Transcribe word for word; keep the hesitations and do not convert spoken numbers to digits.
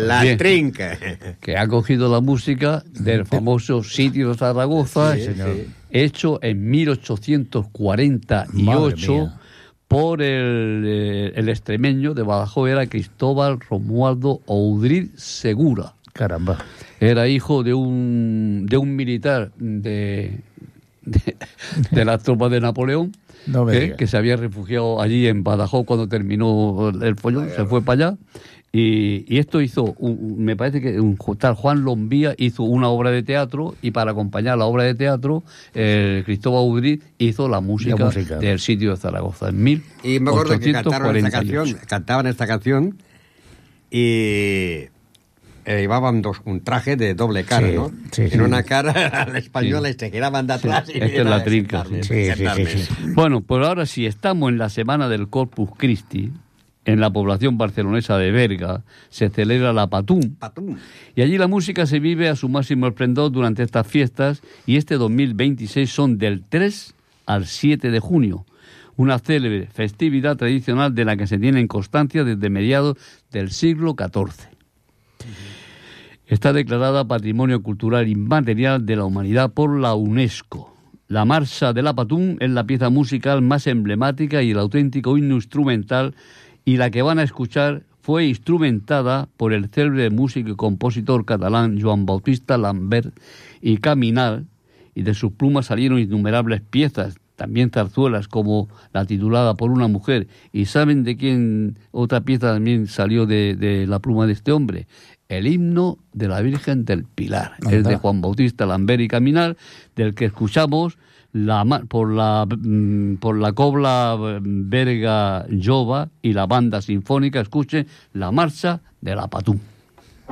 La Bien. trinca. Que ha cogido la música del famoso sitio de Zaragoza, Sí, señor. hecho en mil ochocientos cuarenta y ocho por el, eh, el extremeño de Badajoz, era Cristóbal Romualdo Oudrid Segura. Caramba. Era hijo de un, de un militar de, de, de las tropas de Napoleón, No me que, digas. que se había refugiado allí en Badajoz cuando terminó el follón, se fue para allá. Y, y esto hizo, un, me parece que un tal Juan Lombía hizo una obra de teatro, y para acompañar la obra de teatro, eh, Cristóbal Oudrid hizo la música, La música. del sitio de Zaragoza en mil ochocientos cuarenta y ocho. Y me acuerdo que cantaron esta canción, cantaban esta canción y eh, llevaban dos, un traje de doble cara, Sí, ¿no? sí, en sí. una cara a la española Sí. y se giraban de atrás. Sí, y esta es era la trinca, sentarme, sí. Sí, sí, sentarme. sí, sí. Bueno, pues ahora sí, estamos en la semana del Corpus Christi, en la población barcelonesa de Berga, se celebra la Patum, Patum. y allí la música se vive a su máximo esplendor durante estas fiestas, y este dos mil veintiséis son del tres al siete de junio, una célebre festividad tradicional de la que se tienen constancia desde mediados del siglo catorce. Está declarada Patrimonio Cultural Inmaterial de la Humanidad por la UNESCO. La Marcha de la Patum es la pieza musical más emblemática y el auténtico himno instrumental, y la que van a escuchar fue instrumentada por el célebre músico y compositor catalán Joan Bautista Lambert y Caminal, y de sus plumas salieron innumerables piezas, también zarzuelas como la titulada Por una mujer. ¿Y saben de quién otra pieza también salió de, de la pluma de este hombre? El himno de la Virgen del Pilar. Anda. Es de Juan Bautista Lambert y Caminal, del que escuchamos la, ma- por, la, mm, por la cobla mm, Berga Jova y la banda sinfónica, escuche la Marcha de la Patum.